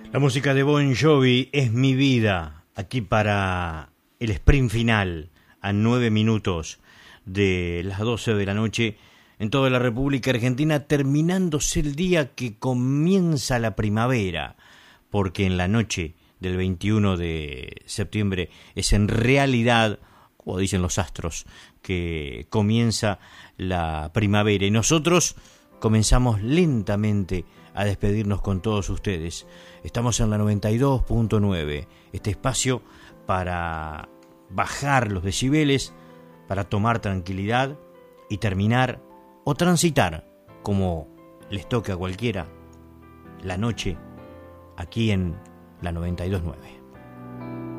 La música de Bon Jovi es mi vida, aquí para el sprint final, a 9 minutos de las 12 de la noche, en toda la República Argentina, terminándose el día que comienza la primavera, porque en la noche del 21 de septiembre es en realidad, como dicen los astros, que comienza la primavera. Y nosotros comenzamos lentamente a despedirnos con todos ustedes. Estamos en la 92.9, este espacio para bajar los decibeles, para tomar tranquilidad y terminar o transitar, como les toque a cualquiera, la noche aquí en la 92.9.